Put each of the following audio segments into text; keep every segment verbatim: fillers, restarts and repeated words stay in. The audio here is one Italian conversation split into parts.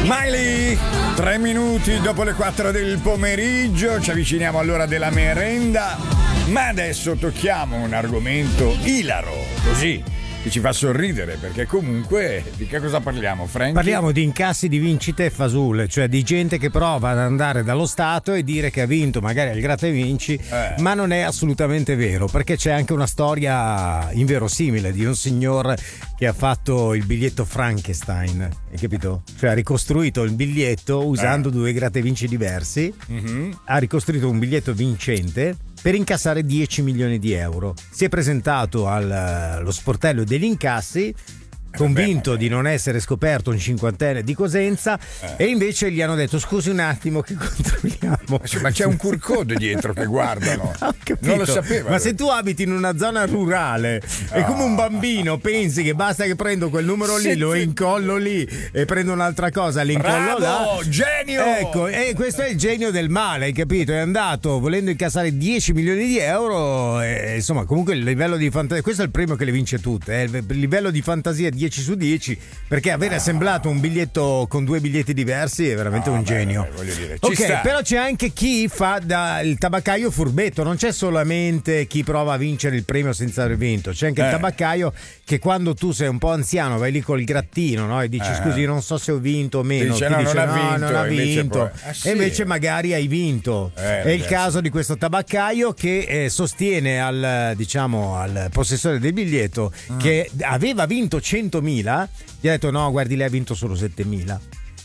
Miley, tre minuti dopo le quattro del pomeriggio, ci avviciniamo all'ora della merenda, ma adesso tocchiamo un argomento ilaro, così, che ci fa sorridere, perché comunque di che cosa parliamo, Frank? Parliamo di incassi di vincite e fasule, cioè di gente che prova ad andare dallo Stato e dire che ha vinto magari al gratta e vinci, eh. ma non è assolutamente vero, perché c'è anche una storia inverosimile di un signor che ha fatto il biglietto Frankenstein, hai capito? Cioè ha ricostruito il biglietto usando eh. due gratta e vinci diversi, mm-hmm. ha ricostruito un biglietto vincente per incassare dieci milioni di euro. Si è presentato al, allo sportello degli incassi, convinto di non essere scoperto un cinquantenne di Cosenza, eh. e invece gli hanno detto: scusi un attimo che controlliamo. Ma c'è un Q R code dietro che guardano. Non lo sapevo. Ma se tu abiti in una zona rurale oh. e come un bambino pensi che basta che prendo quel numero lì, lo incollo lì e prendo un'altra cosa, l'incollo Bravo, là. Genio! Ecco, e questo è il genio del male, hai capito? È andato volendo incassare dieci milioni di euro e, insomma, comunque il livello di fantasia, questo è il primo che le vince tutte, eh? Il livello di fantasia dieci su dieci, perché aver assemblato un biglietto con due biglietti diversi è veramente no, un beh, genio. Beh, voglio dire, ci ok, sta. Però c'è anche chi fa da il tabaccaio furbetto, non c'è solamente chi prova a vincere il premio senza aver vinto, c'è anche eh. il tabaccaio che quando tu sei un po' anziano vai lì col grattino, no? E dici eh. scusi, non so se ho vinto o meno, dice, ti no, dice non no, ha vinto, non ha vinto. Poi... Ah, sì. E invece magari hai vinto. Eh, è il caso di questo tabaccaio che eh, sostiene al, diciamo, al possessore del biglietto mm. che aveva vinto centomila, gli ha detto no, guardi, lei ha vinto solo settemila.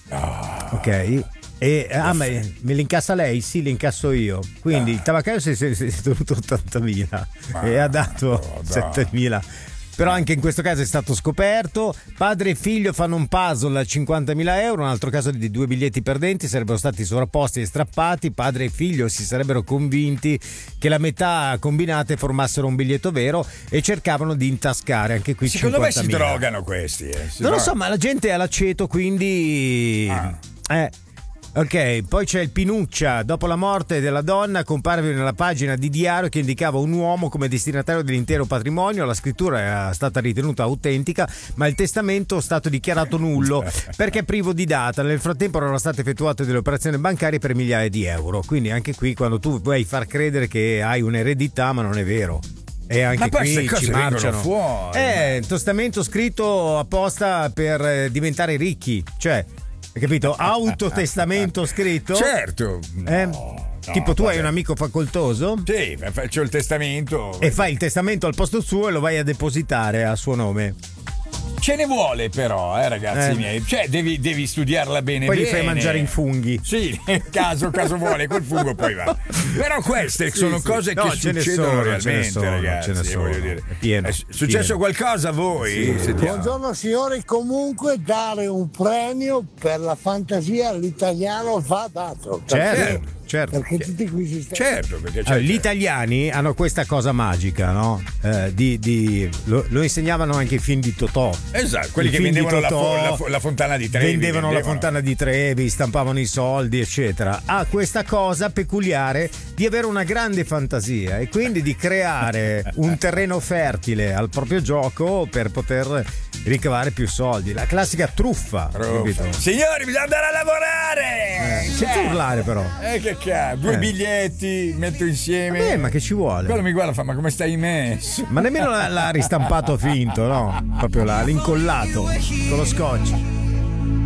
Oh. Ok. E ah, ma me l'incassa lei? Sì, l'incasso io. Quindi ah. il tabaccaio si è, si è tenuto ottantamila ah, e ha dato oh, settemila. Però anche in questo caso è stato scoperto. Padre e figlio fanno un puzzle a cinquantamila euro. Un altro caso di due biglietti perdenti sarebbero stati sovrapposti e strappati. Padre e figlio si sarebbero convinti che la metà combinate formassero un biglietto vero e cercavano di intascare anche qui secondo cinquantamila. Me si drogano questi eh. si Non drogano. lo so, ma la gente è all'aceto, quindi ah. eh ok, poi c'è il Pinuccia. Dopo la morte della donna comparve nella pagina di diario che indicava un uomo come destinatario dell'intero patrimonio. La scrittura era stata ritenuta autentica, ma il testamento è stato dichiarato nullo perché privo di data. Nel frattempo erano state effettuate delle operazioni bancarie per migliaia di euro. Quindi anche qui, quando tu vuoi far credere che hai un'eredità, ma non è vero. E anche ma poi qui ci marciano fuori. È un testamento scritto apposta per diventare ricchi, cioè, hai capito? Autotestamento scritto? Certo. Eh? No, tipo no, tu vabbè. hai un amico facoltoso? Sì, faccio il testamento. E fai il testamento al posto suo e lo vai a depositare a suo nome. Ce ne vuole però, eh, ragazzi eh. miei. Cioè, devi, devi studiarla bene. Poi bene. li fai mangiare i funghi. Sì, caso, caso vuole, col fungo poi va. Però queste sì, sono sì. cose no, che succedono sono, realmente, sono, ragazzi. Ce ne sono. Voglio dire. È pieno, è successo pieno. qualcosa a voi? Sì. Buongiorno signori, comunque dare un premio per la fantasia all'italiano va dato. Certo. Certo. Perché tutti qui si stanno... certo perché allora, gli italiani hanno questa cosa magica, no? Eh, di, di, lo, lo insegnavano anche i film di Totò. Esatto, quelli che vendevano la, fo- la, fo- la fontana di Trevi. Vendevano, vendevano la fontana di Trevi, stampavano i soldi, eccetera. Ha questa cosa peculiare di avere una grande fantasia e quindi di creare un terreno fertile al proprio gioco per poter ricavare più soldi. La classica truffa. truffa. Signori, bisogna andare a lavorare! Eh, senza eh. urlare però. Eh che cazzo, due eh. biglietti, metto insieme. Eh, ma che ci vuole? Quello mi guarda e fa, ma come stai messo? Ma nemmeno l'ha, l'ha ristampato finto, no? Proprio l'ha l'incollato con lo scotch.